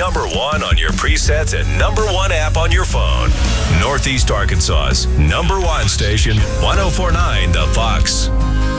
number one on your presets and number one app on your phone. Northeast Arkansas's number one station, 104.9 The Fox.